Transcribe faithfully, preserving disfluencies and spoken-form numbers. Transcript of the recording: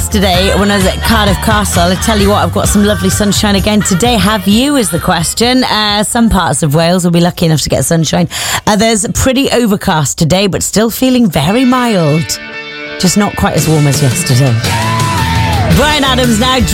yesterday when I was at Cardiff Castle. I tell you what, I've got some lovely sunshine again today. Have you, is the question. Uh, some parts of Wales will be lucky enough to get sunshine. Others pretty overcast today, but still feeling very mild. Just not quite as warm as yesterday. Bryan Adams now.